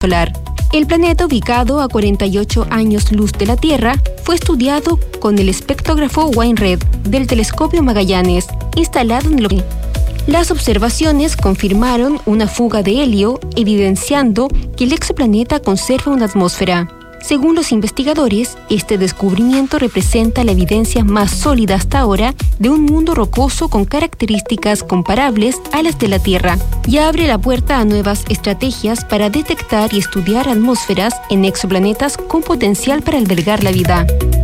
solar. El planeta, ubicado a 48 años luz de la Tierra, fue estudiado con el espectrógrafo Wide-Red del telescopio Magallanes, instalado en el... Las observaciones confirmaron una fuga de helio, evidenciando que el exoplaneta conserva una atmósfera. Según los investigadores, este descubrimiento representa la evidencia más sólida hasta ahora de un mundo rocoso con características comparables a las de la Tierra y abre la puerta a nuevas estrategias para detectar y estudiar atmósferas en exoplanetas con potencial para albergar la vida.